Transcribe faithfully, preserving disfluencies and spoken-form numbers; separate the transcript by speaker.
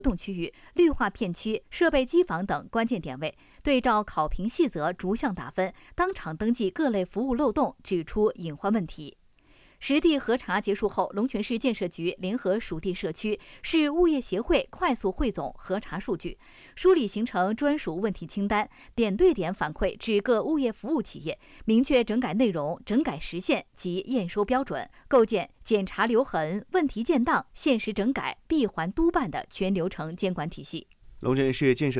Speaker 1: 动区域、绿化片区、设备机房等关键点位，对照考评细则逐项打分，当场登记各类服务漏洞，指出隐患问题。实地核查结束后，龙泉市建设局联合属地社区、市物业协会快速汇总核查数据，梳理形成专属问题清单，点对点反馈至各物业服务企业，明确整改内容、整改时限及验收标准，构建检查留痕、问题建档、限时整改、闭环督办的全流程监管体系。
Speaker 2: 龙泉市建设